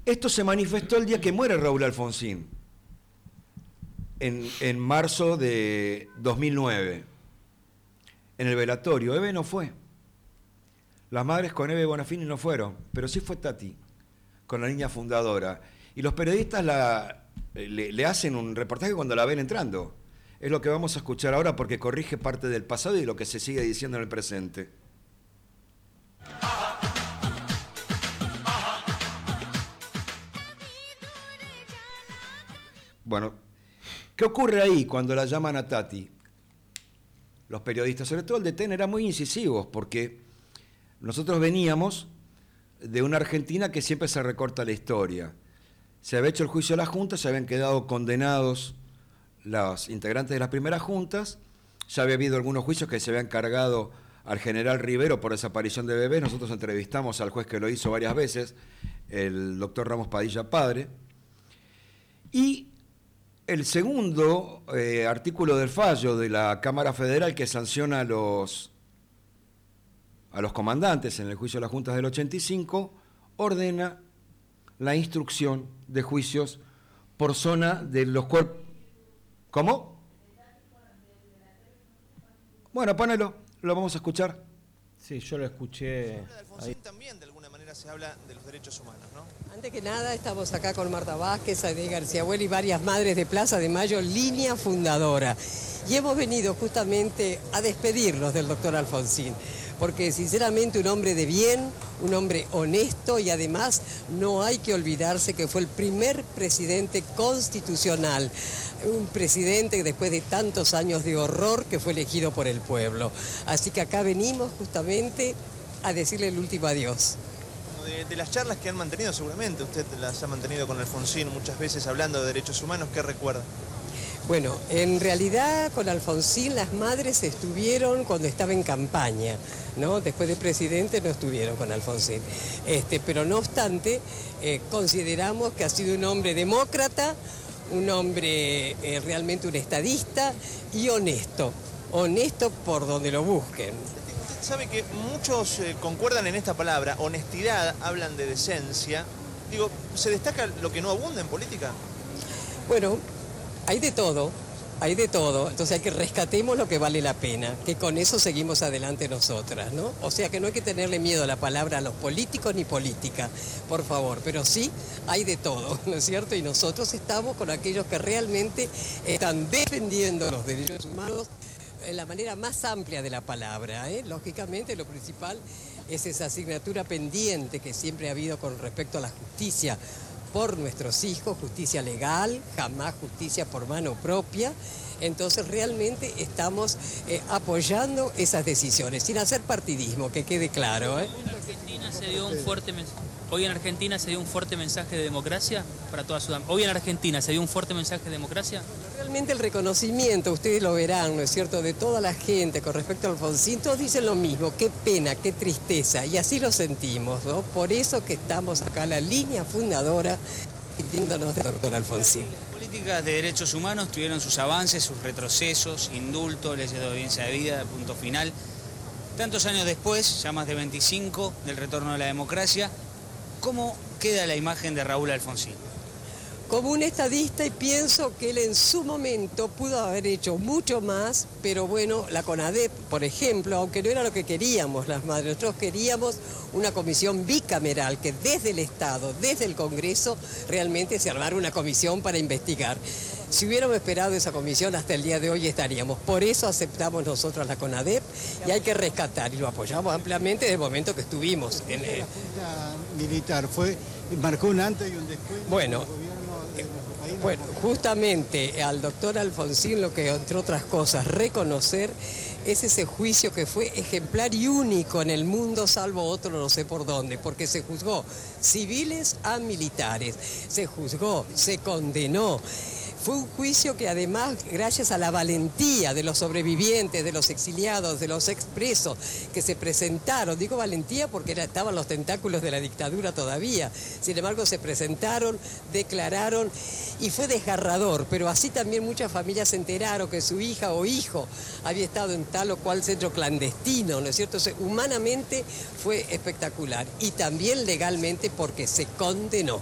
Esto se manifestó el día que muere Raúl Alfonsín, en marzo de 2009, en el velatorio. Eve no fue. Las madres con Eve Bonafini no fueron, pero sí fue Tati, con la niña fundadora. Y los periodistas le hacen un reportaje cuando la ven entrando. Es lo que vamos a escuchar ahora porque corrige parte del pasado y lo que se sigue diciendo en el presente. Bueno, ¿qué ocurre ahí cuando la llaman a Tati? Los periodistas, sobre todo el de TEN, eran muy incisivos porque nosotros veníamos de una Argentina que siempre se recorta la historia. Se había hecho el juicio a las juntas, se habían quedado condenados los integrantes de las primeras juntas, ya había habido algunos juicios que se habían cargado al general Rivero por desaparición de bebés. Nosotros entrevistamos al juez que lo hizo varias veces, el doctor Ramos Padilla Padre, y el segundo artículo del fallo de la Cámara Federal que sanciona a los comandantes en el juicio de las juntas del 85 ordena la instrucción de juicios por zona de los cuerpos. ¿Cómo? Bueno, ponelo, lo vamos a escuchar. Sí, yo lo escuché. De Alfonsín también de alguna manera se habla de los derechos humanos, ¿no? Antes que nada, estamos acá con Marta Vázquez, Aide García Huel y varias madres de Plaza de Mayo, línea fundadora. Y hemos venido justamente a despedirnos del doctor Alfonsín, porque sinceramente un hombre de bien, un hombre honesto y además no hay que olvidarse que fue el primer presidente constitucional, un presidente después de tantos años de horror que fue elegido por el pueblo. Así que acá venimos justamente a decirle el último adiós. De las charlas que han mantenido, seguramente usted las ha mantenido con Alfonsín muchas veces hablando de derechos humanos, ¿qué recuerda? Bueno, en realidad con Alfonsín las madres estuvieron cuando estaba en campaña, ¿no? Después de presidente no estuvieron con Alfonsín. Pero no obstante, consideramos que ha sido un hombre demócrata, un hombre realmente un estadista y honesto por donde lo busquen. Usted sabe que muchos concuerdan en esta palabra, honestidad, hablan de decencia. Digo, ¿se destaca lo que no abunda en política? Bueno, hay de todo, entonces hay que rescatemos lo que vale la pena, que con eso seguimos adelante nosotras, ¿no? O sea que no hay que tenerle miedo a la palabra a los políticos ni política, por favor, pero sí hay de todo, ¿no es cierto? Y nosotros estamos con aquellos que realmente están defendiendo los derechos humanos en la manera más amplia de la palabra, ¿eh? Lógicamente lo principal es esa asignatura pendiente que siempre ha habido con respecto a la justicia por nuestros hijos, justicia legal, jamás justicia por mano propia. Entonces realmente estamos apoyando esas decisiones, sin hacer partidismo, que quede claro, ¿eh? Hoy en Argentina se dio un fuerte mensaje de democracia para toda Sudamérica. Hoy en Argentina se dio un fuerte mensaje de democracia. Realmente el reconocimiento, ustedes lo verán, ¿no es cierto?, de toda la gente con respecto a Alfonsín, todos dicen lo mismo, qué pena, qué tristeza, y así lo sentimos, ¿no? Por eso que estamos acá, la línea fundadora, pidiéndonos del doctor Alfonsín. Las políticas de derechos humanos tuvieron sus avances, sus retrocesos, indultos, leyes de audiencia de vida, punto final. Tantos años después, ya más de 25 del retorno de la democracia, ¿cómo queda la imagen de Raúl Alfonsín? Como un estadista, y pienso que él en su momento pudo haber hecho mucho más, pero bueno, la CONADEP, por ejemplo, aunque no era lo que queríamos las madres, nosotros queríamos una comisión bicameral, que desde el Estado, desde el Congreso, realmente se armara una comisión para investigar. Si hubiéramos esperado esa comisión, hasta el día de hoy estaríamos. Por eso aceptamos nosotros la CONADEP y hay que rescatar, y lo apoyamos ampliamente desde el momento que estuvimos en la Junta Militar marcó un antes y un después. Bueno, justamente al doctor Alfonsín lo que, entre otras cosas, reconocer es ese juicio que fue ejemplar y único en el mundo, salvo otro no sé por dónde, porque se juzgó civiles a militares, se juzgó, se condenó. Fue un juicio que además, gracias a la valentía de los sobrevivientes, de los exiliados, de los expresos que se presentaron, digo valentía porque estaban los tentáculos de la dictadura todavía, sin embargo se presentaron, declararon y fue desgarrador, pero así también muchas familias se enteraron que su hija o hijo había estado en tal o cual centro clandestino, ¿no es cierto? O sea, humanamente fue espectacular y también legalmente porque se condenó.